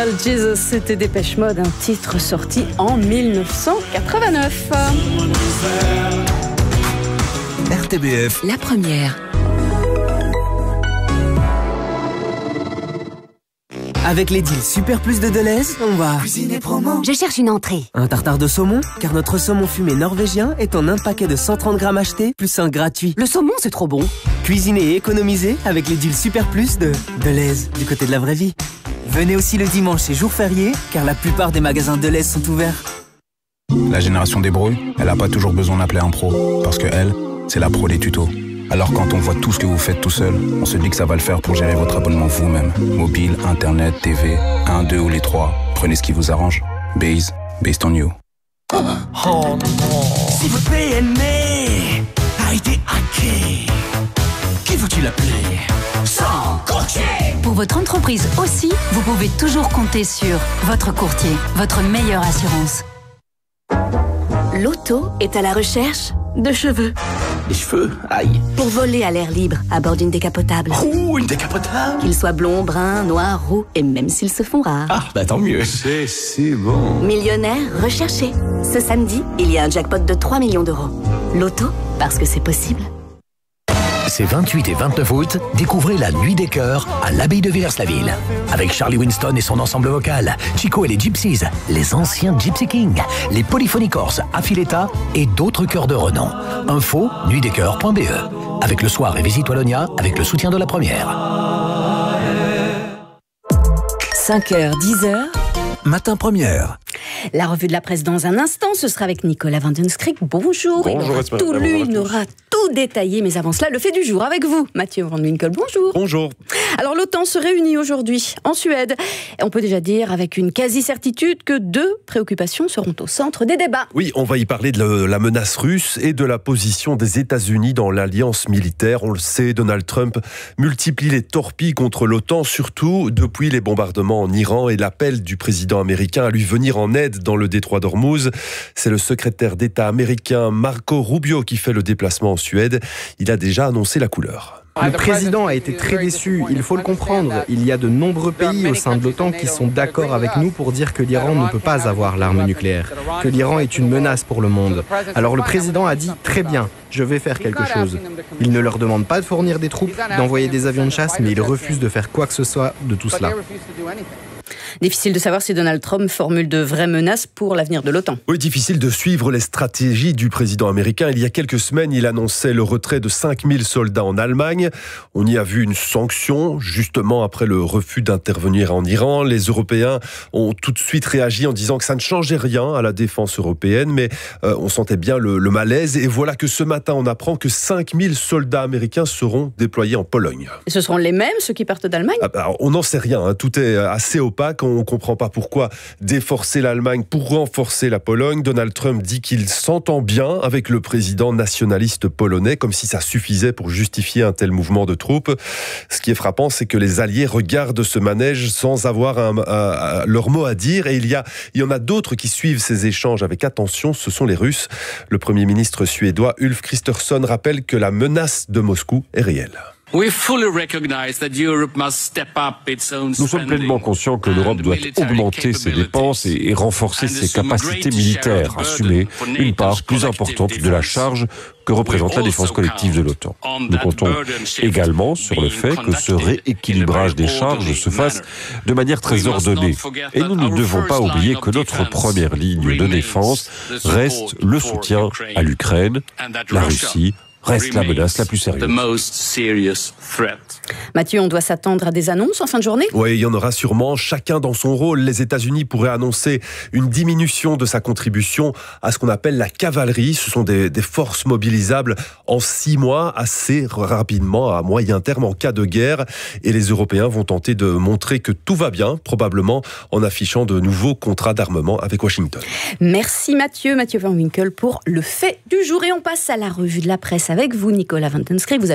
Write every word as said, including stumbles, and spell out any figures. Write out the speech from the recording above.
Jesus, c'était Dépêche Mode, un titre sorti en mille neuf cent quatre-vingt-neuf. R T B F, la première. Avec les deals Super Plus de Deleuze, on va cuisiner promo. Je cherche une entrée. Un tartare de saumon, car notre saumon fumé norvégien est en un paquet de cent trente grammes acheté, plus un gratuit. Le saumon, c'est trop bon. Cuisiner et économiser avec les deals Super Plus de Deleuze, du côté de la vraie vie. Venez aussi le dimanche et jour férié, car la plupart des magasins Deleuze sont ouverts. La génération des brouilles, elle n'a pas toujours besoin d'appeler un pro, parce que elle, c'est la pro des tutos. Alors quand on voit tout ce que vous faites tout seul, on se dit que ça va le faire pour gérer votre abonnement vous-même. Mobile, internet, T V, un, deux ou les trois. Prenez ce qui vous arrange. Base, based on you. Oh non. Si votre P M E a été hacké, qui faut-il appeler? Sans courtier. Pour votre entreprise aussi, vous pouvez toujours compter sur votre courtier, votre meilleure assurance. L'auto est à la recherche de cheveux. Les cheveux, aïe. Pour voler à l'air libre à bord d'une décapotable. Ouh, une décapotable. Qu'ils soient blonds, bruns, noirs, roux et même s'ils se font rares. Ah, bah tant mieux. C'est si bon. Millionnaire recherché. Ce samedi, il y a un jackpot de trois millions d'euros. L'auto, parce que c'est possible. Ces vingt-huit et vingt-neuf août, découvrez la Nuit des Chœurs à l'abbaye de Villers-la-Ville. Avec Charlie Winston et son ensemble vocal, Chico et les Gypsies, les anciens Gypsy Kings, les Polyphony Corses, Affiletta et d'autres chœurs de renom. Info, nuit des chœurs point b e. Avec le soir et Visite Wallonia, avec le soutien de la première. cinq heures, dix heures. Matin première. La revue de la presse dans un instant, ce sera avec Nicolas Vandenskrik. Bonjour, Bonjour, il aura Esmeralda, tout lu, bonjour à il tous. aura tout détaillé, mais avant cela, le fait du jour avec vous, Mathieu Van Winkel. Bonjour. Bonjour. Alors l'OTAN se réunit aujourd'hui en Suède. On peut déjà dire avec une quasi-certitude que deux préoccupations seront au centre des débats. Oui, on va y parler de la menace russe et de la position des États-Unis dans l'alliance militaire. On le sait, Donald Trump multiplie les torpilles contre l'OTAN, surtout depuis les bombardements en Iran et l'appel du président américain à lui venir en aide dans le détroit d'Ormuz. C'est le secrétaire d'État américain Marco Rubio qui fait le déplacement en Suède. Il a déjà annoncé la couleur. Le président a été très déçu, il faut le comprendre. Il y a de nombreux pays au sein de l'OTAN qui sont d'accord avec nous pour dire que l'Iran ne peut pas avoir l'arme nucléaire, que l'Iran est une menace pour le monde. Alors le président a dit « Très bien, je vais faire quelque chose ». Il ne leur demande pas de fournir des troupes, d'envoyer des avions de chasse, mais il refuse de faire quoi que ce soit de tout cela. Difficile de savoir si Donald Trump formule de vraies menaces pour l'avenir de l'OTAN. Oui, difficile de suivre les stratégies du président américain. Il y a quelques semaines, il annonçait le retrait de cinq mille soldats en Allemagne. On y a vu une sanction, justement après le refus d'intervenir en Iran. Les Européens ont tout de suite réagi en disant que ça ne changeait rien à la défense européenne, mais euh, on sentait bien le, le malaise. Et voilà que ce matin, on apprend que cinq mille soldats américains seront déployés en Pologne. Et ce seront les mêmes, ceux qui partent d'Allemagne ? Ah bah, on n'en sait rien, hein. Tout est assez opaque. On ne comprend pas pourquoi déforcer l'Allemagne pour renforcer la Pologne. Donald Trump dit qu'il s'entend bien avec le président nationaliste polonais, comme si ça suffisait pour justifier un tel mouvement de troupes. Ce qui est frappant, c'est que les Alliés regardent ce manège sans avoir un, un, un, leur mot à dire. Et il y, a, il y en a d'autres qui suivent ces échanges avec attention, ce sont les Russes. Le Premier ministre suédois Ulf Kristersson rappelle que la menace de Moscou est réelle. Nous sommes pleinement conscients que l'Europe doit augmenter ses dépenses et, et renforcer ses capacités militaires, assumer une part plus importante de la charge que représente la défense collective de l'OTAN. Nous comptons également sur le fait que ce rééquilibrage des charges se fasse de manière très ordonnée. Et nous ne devons pas oublier que notre première ligne de défense reste le soutien à l'Ukraine, la Russie, reste la menace la plus sérieuse. Mathieu, on doit s'attendre à des annonces en fin de journée ? Oui, il y en aura sûrement, chacun dans son rôle. Les États-Unis pourraient annoncer une diminution de sa contribution à ce qu'on appelle la cavalerie. Ce sont des, des forces mobilisables en six mois, assez rapidement, à moyen terme, en cas de guerre. Et les Européens vont tenter de montrer que tout va bien, probablement en affichant de nouveaux contrats d'armement avec Washington. Merci Mathieu, Mathieu Van Winkel pour le fait du jour. Et on passe à la revue de la presse avec vous, Nicolas Vandenskrik. Vous